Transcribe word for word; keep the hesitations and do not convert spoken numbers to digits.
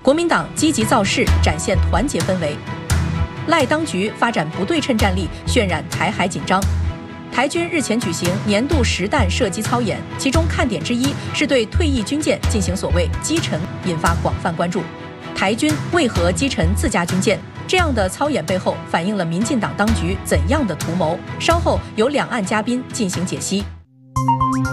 国民党积极造势，展现团结氛围。赖当局发展不对称战力，渲染台海紧张。台军日前举行年度实弹射击操演，其中看点之一是对退役军舰进行所谓击沉，引发广泛关注。台军为何击沉自家军舰？这样的操演背后反映了民进党当局怎样的图谋？稍后由两岸嘉宾进行解析。